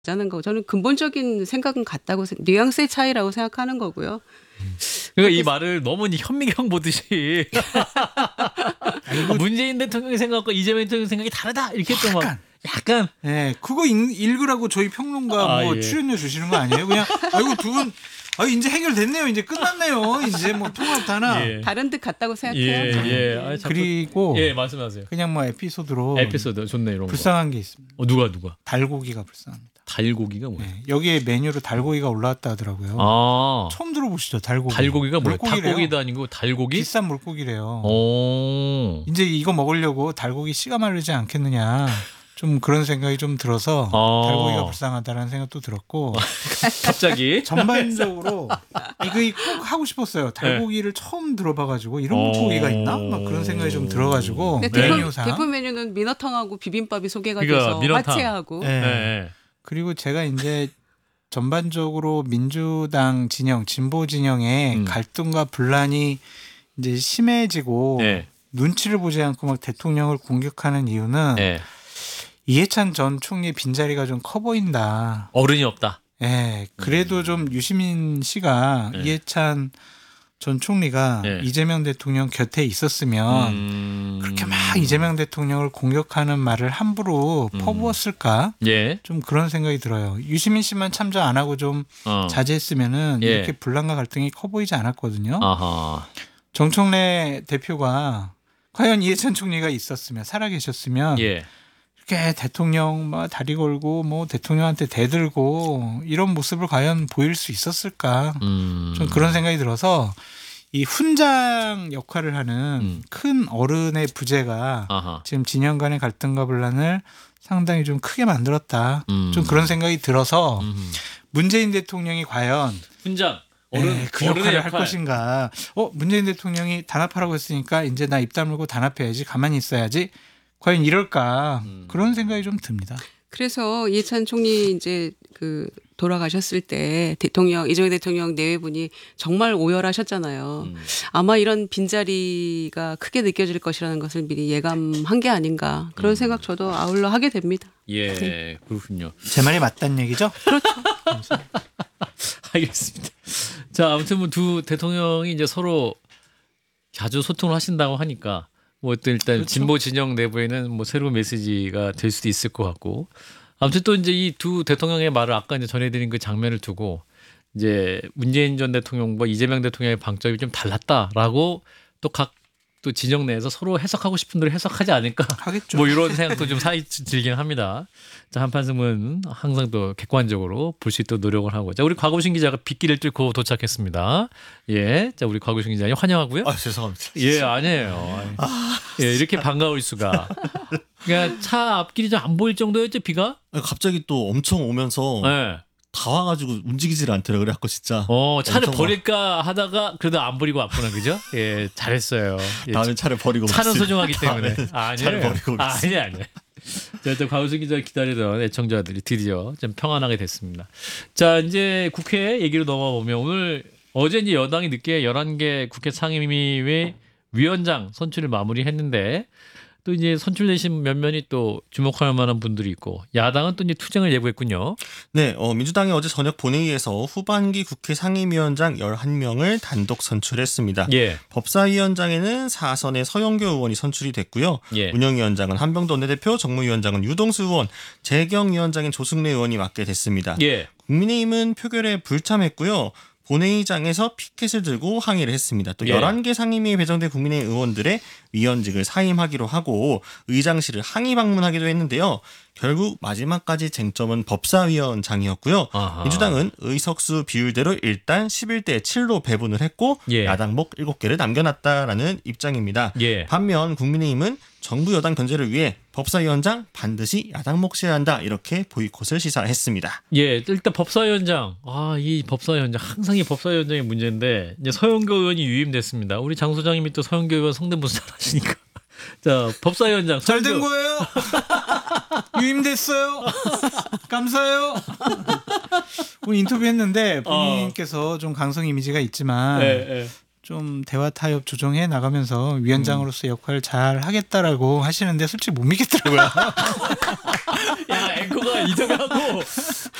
자는 거 저는 근본적인 생각은 같다고 뉘앙스의 차이라고 생각하는 거고요. 그러니까 이 말을 너무 현미경 보듯이 문재인 대통령의 생각과 이재명 대통령의 생각이 다르다 이렇게 또 막 약간 네, 그거 읽으라고 저희 평론가 뭐 예. 출연료 주시는 거 아니에요? 그냥 아이고 두 분 이제 해결됐네요. 이제 끝났네요. 이제 뭐 통화도 하나. 예. 다른 듯 같다고 생각해요. 예. 아니, 자꾸, 그리고 예 말씀하세요. 그냥 뭐 에피소드로 좋네 이런 거. 불쌍한 게 있습니다. 누가 달고기가 불쌍합니다. 달고기가 뭐예요? 네, 여기에 메뉴로 달고기가 올라왔다 하더라고요. 아 처음 들어보시죠? 달고기. 달고기가 뭐예요? 물고기래요. 닭고기도 아니고 달고기? 비싼 물고기래요. 오. 이제 이거 먹으려고 달고기 씨가 마르지 않겠느냐. 좀 그런 생각이 좀 들어서 달고기가 불쌍하다라는 생각도 들었고 갑자기 전반적으로 이거 꼭 하고 싶었어요. 달고기를 처음 들어봐가지고 이런 물고기가 있나? 막 그런 생각이 좀 들어가지고 메뉴상. 대표 메뉴는 민어탕하고 비빔밥이 소개가 그러니까 돼서 민어탕. 화채하고 네. 네. 그리고 제가 이제 전반적으로 민주당 진영, 진보 진영의 갈등과 분란이 이제 심해지고 네. 눈치를 보지 않고 막 대통령을 공격하는 이유는 네. 이해찬 전 총리의 빈자리가 좀 커 보인다. 어른이 없다. 예, 그래도 좀 유시민 씨가 이해찬 전 총리가 이재명 대통령 곁에 있었으면 그렇게 막 이재명 대통령을 공격하는 말을 함부로 퍼부었을까? 예. 좀 그런 생각이 들어요. 유시민 씨만 참조 안 하고 좀 자제했으면은 이렇게 분란과 갈등이 커 보이지 않았거든요. 아하. 정청래 대표가 과연 이해찬 총리가 있었으면 살아계셨으면 예. 이렇게 대통령 막 다리 걸고 뭐 대통령한테 대들고 이런 모습을 과연 보일 수 있었을까? 좀 그런 생각이 들어서 이 훈장 역할을 하는 큰 어른의 부재가 아하. 지금 진영 간의 갈등과 분란을 상당히 좀 크게 만들었다. 좀 그런 생각이 들어서 문재인 대통령이 과연 훈장. 그 역할을 할 것인가? 문재인 대통령이 단합하라고 했으니까 이제 나 입 다물고 단합해야지. 가만히 있어야지. 과연 이럴까? 그런 생각이 좀 듭니다. 그래서 이해찬 총리 이제 그 돌아가셨을 때 이재명 대통령 내외분이 정말 오열하셨잖아요. 아마 이런 빈자리가 크게 느껴질 것이라는 것을 미리 예감한 게 아닌가 그런 생각 저도 아울러 하게 됩니다. 예, 그렇군요. 제 말이 맞다는 얘기죠? 그렇죠. 알겠습니다. 자, 아무튼 뭐 두 대통령이 이제 서로 자주 소통을 하신다고 하니까 뭐 또 일단 그렇죠. 진보 진영 내부에는 뭐 새로운 메시지가 될 수도 있을 것 같고 아무튼 또 이제 이 두 대통령의 말을 아까 이제 전해드린 그 장면을 두고 이제 문재인 전 대통령과 이재명 대통령의 방점이 좀 달랐다라고 또 각 또 진영 내에서 서로 해석하고 싶은 대로 해석하지 않을까 하겠죠. 뭐 이런 생각도 좀 사이 들긴 합니다. 자, 한판승은 항상 또 객관적으로 볼 수 있도록 노력을 하고. 자, 우리 곽우신 기자가 빗길을 뚫고 도착했습니다. 예, 자, 우리 곽우신 기자님 환영하고요. 죄송합니다. 예, 아니에요. 예, 이렇게 반가울 수가. 그러니까 차 앞길이 좀 안 보일 정도였죠, 비가? 갑자기 또 엄청 오면서 예. 다 와가지고 움직이질 않더라고요. 그래갖고 진짜. 차를 엄청 버릴까 하다가 그래도 안 버리고 왔구나, 그죠? 예, 잘했어요. 예, 다음에 차를 버리고 차는 왔어요. 소중하기 때문에. 다음에 차를 버리고 오겠습니다. 아니에요. 자, 일단 곽우승 기자 기다리던 애청자들이 드디어 좀 평안하게 됐습니다. 자, 이제 국회 얘기로 넘어가 보면 어제 이제 여당이 늦게 11개 국회 상임위 위원장 선출을 마무리했는데 또 이제 선출되신 면면이 또 주목할 만한 분들이 있고 야당은 또 이제 투쟁을 예고했군요. 네, 민주당이 어제 저녁 본회의에서 후반기 국회 상임위원장 11명을 단독 선출했습니다. 예. 법사위원장에는 4선의 서영교 의원이 선출이 됐고요. 예. 운영위원장은 한병도 원내대표, 정무위원장은 유동수 의원, 재경위원장인 조승래 의원이 맡게 됐습니다. 예. 국민의힘은 표결에 불참했고요. 본회의장에서 피켓을 들고 항의를 했습니다. 또 예. 11개 상임위에 배정된 국민의힘 의원들의 위원직을 사임하기로 하고 의장실을 항의 방문하기도 했는데요. 결국 마지막까지 쟁점은 법사위원장이었고요. 아하. 민주당은 의석수 비율대로 일단 11대 7로 배분을 했고 예. 야당목 7개를 남겨놨다라는 입장입니다. 예. 반면 국민의힘은 정부 여당 견제를 위해 법사위원장 반드시 야당 몫이어야 한다 이렇게 보이콧을 시사했습니다. 예, 일단 법사위원장. 이 법사위원장 항상 이 법사위원장의 문제인데 이제 서영교 의원이 유임됐습니다. 우리 장 소장님이 또 서영교 의원 성대모사 잘하시니까. 자, 법사위원장. 잘 된 거예요. 유임됐어요. 감사해요. 오늘 인터뷰했는데 본인께서 좀 강성 이미지가 있지만 좀 대화 타협 조정해 나가면서 위원장으로서 역할을 잘 하겠다라고 하시는데 솔직히 못 믿겠더라고요. 야 앵커가 이정하고